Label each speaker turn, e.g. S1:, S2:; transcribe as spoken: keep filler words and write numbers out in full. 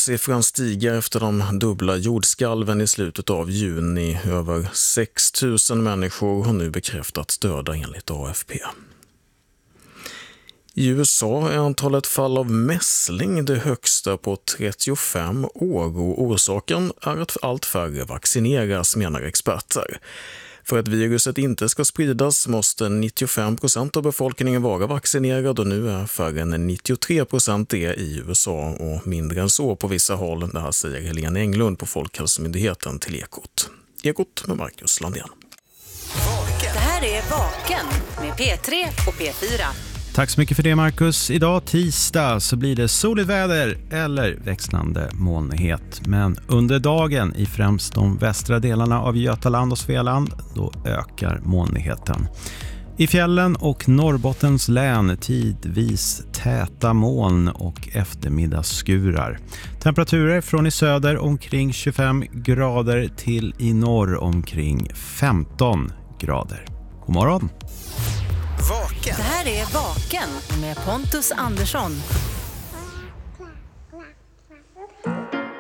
S1: dödssiffran stiger efter de dubbla jordskalven i slutet av juni. Över sex tusen människor har nu bekräftats döda enligt A F P. I U S A är antalet fall av mässling det högsta på trettiofem år och orsaken är att allt färre vaccineras, menar experter. För att viruset inte ska spridas måste nittiofem procent av befolkningen vara vaccinerad och nu är färre än nittiotre procent det i U S A och mindre än så på vissa håll. Det här säger Helene Englund på Folkhälsomyndigheten till Ekot. Ekot med Marcus Landén.
S2: Det här är Vaken med P tre och P fyra.
S3: Tack så mycket för det, Marcus. Idag tisdag så blir det soligt väder eller växlande molnighet. Men under dagen i främst de västra delarna av Götaland och Svealand då ökar molnigheten. I fjällen och Norrbottens län tidvis täta moln och eftermiddagsskurar. Temperaturer från i söder omkring tjugofem grader till i norr omkring femton grader. God morgon!
S2: Det här är Vaken med Pontus Andersson.